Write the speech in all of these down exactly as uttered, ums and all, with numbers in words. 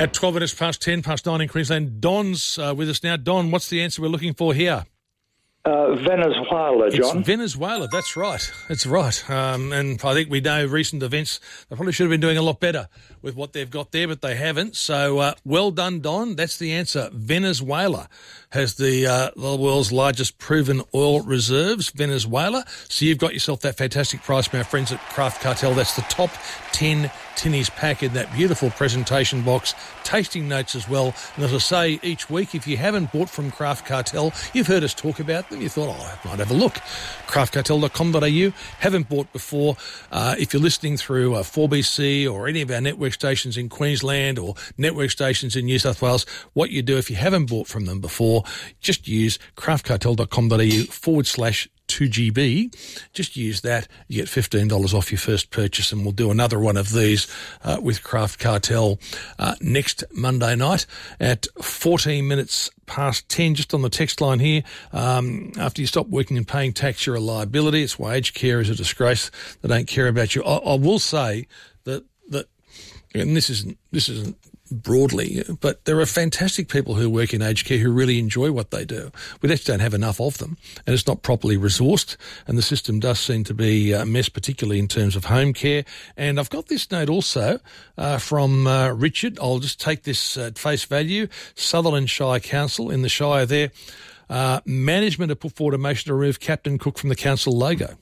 At twelve minutes past ten, past nine in Queensland, Don's uh, with us now. Don, what's the answer we're looking for here? Uh, Venezuela, John. It's Venezuela, that's right. That's right. Um, and I think we know recent events, they probably should have been doing a lot better with what they've got there, but they haven't. So uh, well done, Don. That's the answer. Venezuela has the, uh, the world's largest proven oil reserves, Venezuela. So you've got yourself that fantastic price from our friends at Craft Cartel. That's the top ten tinnies pack in that beautiful presentation box, tasting notes as well. And as I say each week, if you haven't bought from Craft Cartel, you've heard us talk about them, you thought, oh, I might have a look. craft cartel dot com dot a u. Haven't bought before. Uh, if you're listening through uh, four B C or any of our network stations in Queensland or network stations in New South Wales, what you do if you haven't bought from them before, just use craft cartel dot com dot a u forward slash two G B. Just use that. You get fifteen dollars off your first purchase, and we'll do another one of these uh, with Craft Cartel uh, next Monday night at fourteen minutes past ten, just on the text line here. Um, after you stop working and paying tax, you're a liability. It's why aged care is a disgrace. They don't care about you. I, I will say that, that, and this isn't, this isn't broadly, but there are fantastic people who work in aged care who really enjoy what they do. We just don't have enough of them, and it's not properly resourced, and the system does seem to be a mess, particularly in terms of home care. And I've got this note also uh, from uh, Richard. I'll just take this at face value. Sutherland Shire Council in the Shire there. Uh, management have put forward a motion to remove Captain Cook from the council logo.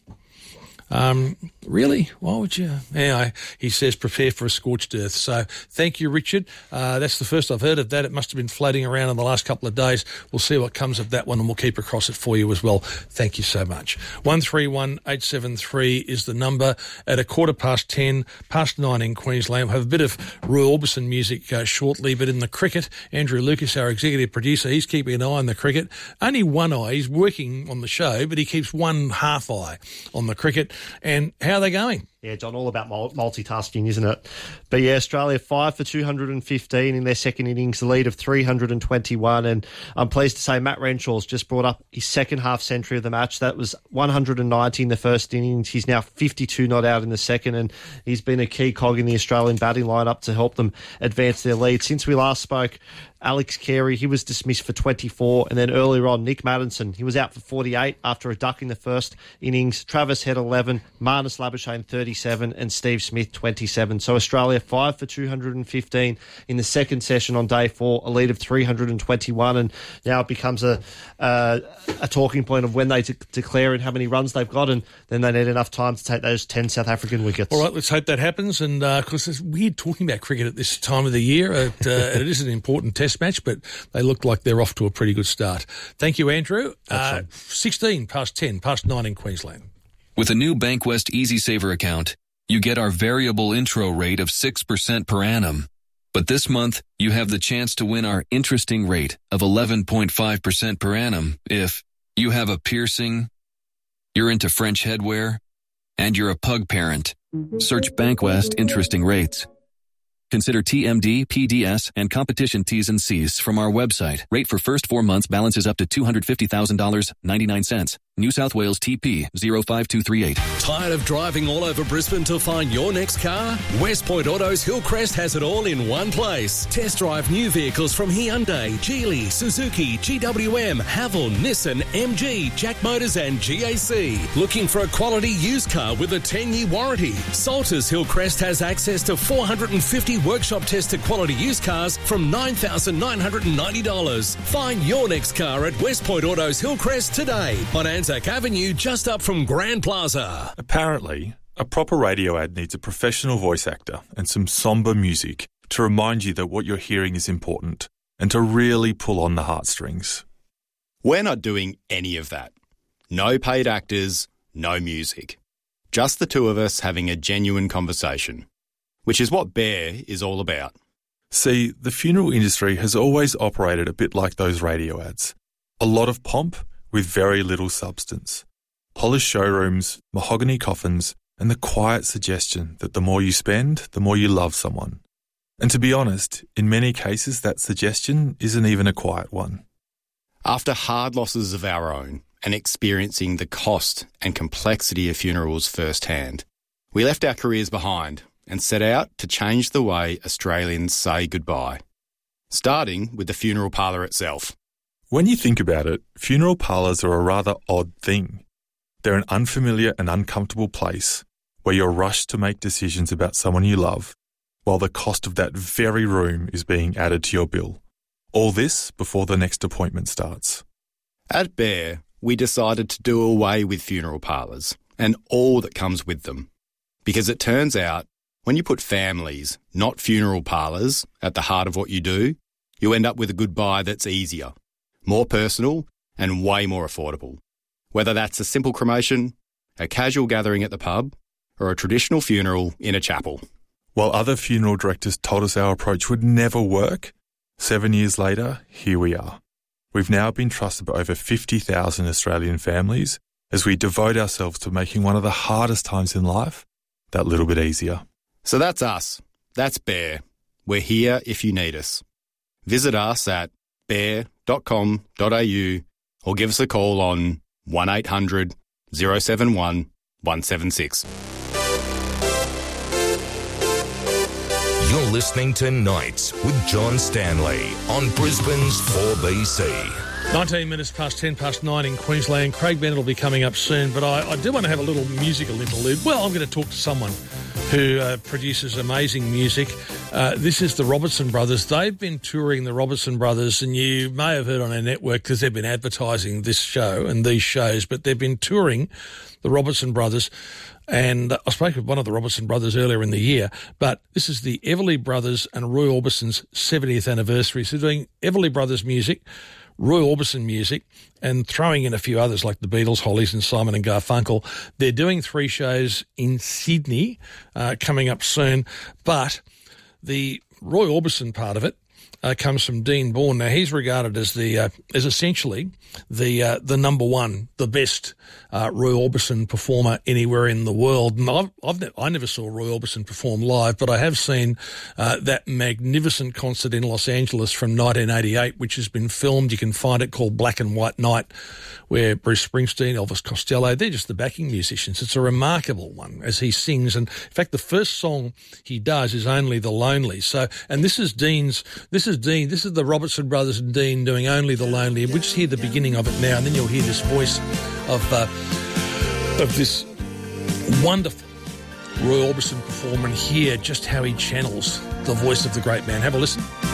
Um, really? Why would you? Anyway, he says prepare for a scorched earth. So thank you, Richard. Uh, that's the first I've heard of that. It must have been floating around in the last couple of days. We'll see what comes of that one, and we'll keep across it for you as well. Thank you so much. one three one eight seven three is the number. At a quarter past ten, past nine in Queensland, we'll have a bit of Roy Orbison music uh, shortly, but in the cricket, Andrew Lucas, our executive producer, he's keeping an eye on the cricket. Only one eye. He's working on the show, but he keeps one half eye on the cricket. And how are they going? Yeah, John, all about multitasking, isn't it? But yeah, Australia five for two hundred fifteen in their second innings, the lead of three hundred twenty-one. And I'm pleased to say Matt Renshaw's just brought up his second half century of the match. That was one hundred ninety in the first innings. He's now fifty-two not out in the second, and he's been a key cog in the Australian batting lineup to help them advance their lead. Since we last spoke, Alex Carey, he was dismissed for twenty-four. And then earlier on, Nick Maddinson, he was out for forty-eight after a duck in the first innings. Travis Head, eleven. Marnus Labuschagne, thirty-seven. And Steve Smith, twenty-seven. So Australia, five for two hundred fifteen in the second session on day four, a lead of three hundred twenty-one. And now it becomes a uh, a talking point of when they de- declare and how many runs they've got. And then they need enough time to take those ten South African wickets. All right, let's hope that happens. And of uh, course, it's weird talking about cricket at this time of the year. It, uh, it is an important test match, but they look like they're off to a pretty good start. Thank you, Andrew. Uh, sixteen past ten, past nine in Queensland. With a new Bankwest Easy Saver account, you get our variable intro rate of six percent per annum. But this month, you have the chance to win our interesting rate of eleven point five percent per annum if you have a piercing, you're into French headwear, and you're a pug parent. Search Bankwest Interesting Rates. Consider T M D, P D S, and competition T's and C's from our website. Rate for first four months balances up to two hundred fifty thousand dollars and ninety-nine cents. New South Wales T P zero five two three eight. Tired of driving all over Brisbane to find your next car? West Point Autos Hillcrest has it all in one place. Test drive new vehicles from Hyundai, Geely, Suzuki, G W M, Haval, Nissan, M G, Jack Motors and G A C. Looking for a quality used car with a ten-year warranty? Salters Hillcrest has access to four hundred fifty workshop tested quality used cars from nine thousand nine hundred ninety dollars. Find your next car at West Point Autos Hillcrest today on Anzac Avenue, just up from Grand Plaza. Apparently, a proper radio ad needs a professional voice actor and some somber music to remind you that what you're hearing is important and to really pull on the heartstrings. We're not doing any of that. No paid actors, no music. Just the two of us having a genuine conversation, which is what Bear is all about. See, the funeral industry has always operated a bit like those radio ads. A lot of pomp with very little substance. Polished showrooms, mahogany coffins, and the quiet suggestion that the more you spend, the more you love someone. And to be honest, in many cases that suggestion isn't even a quiet one. After hard losses of our own and experiencing the cost and complexity of funerals firsthand, we left our careers behind and set out to change the way Australians say goodbye. starting with the funeral parlour itself. When you think about it, funeral parlours are a rather odd thing. They're an unfamiliar and uncomfortable place where you're rushed to make decisions about someone you love, while the cost of that very room is being added to your bill. All this before the next appointment starts. At Bear, we decided to do away with funeral parlours and all that comes with them. Because it turns out, when you put families, not funeral parlours, at the heart of what you do, you end up with a goodbye that's easier, more personal and way more affordable. Whether that's a simple cremation, a casual gathering at the pub, or a traditional funeral in a chapel. While other funeral directors told us our approach would never work, seven years later, here we are. We've now been trusted by over fifty thousand Australian families as we devote ourselves to making one of the hardest times in life that little bit easier. So that's us. That's Bear. We're here if you need us. Visit us at bear dot com dot a u or give us a call on one eight hundred oh seven one one seven six. You're listening to Nights with John Stanley on Brisbane's four B C. nineteen minutes past ten past nine in Queensland. Craig Bennett will be coming up soon, but I, I do want to have a little musical interlude. Well, I'm going to talk to someone who uh, produces amazing music. Uh, this is the Robertson Brothers. They've been touring the Robertson Brothers, and you may have heard on our network because they've been advertising this show and these shows, but they've been touring the Robertson Brothers. And I spoke with one of the Robertson Brothers earlier in the year, but this is the Everly Brothers and Roy Orbison's seventieth anniversary. So doing Everly Brothers music, Roy Orbison music, and throwing in a few others like the Beatles, Hollies and Simon and Garfunkel. They're doing three shows in Sydney uh, coming up soon, but the Roy Orbison part of it Uh, comes from Dean Bourne. Now, he's regarded as the uh, as essentially the uh, the number one, the best uh, Roy Orbison performer anywhere in the world. And I've, I've ne- I never saw Roy Orbison perform live, but I have seen uh, that magnificent concert in Los Angeles from nineteen eighty-eight, which has been filmed. You can find it, called Black and White Night, where Bruce Springsteen, Elvis Costello, they're just the backing musicians. It's a remarkable one as he sings. And in fact, the first song he does is Only the Lonely. So, and this is Dean's, this is Dean, this is the Robertson Brothers and Dean doing Only the Lonely. And we'll just hear the beginning of it now, and then you'll hear this voice of, uh, of this wonderful Roy Orbison performer and hear just how he channels the voice of the great man. Have a listen.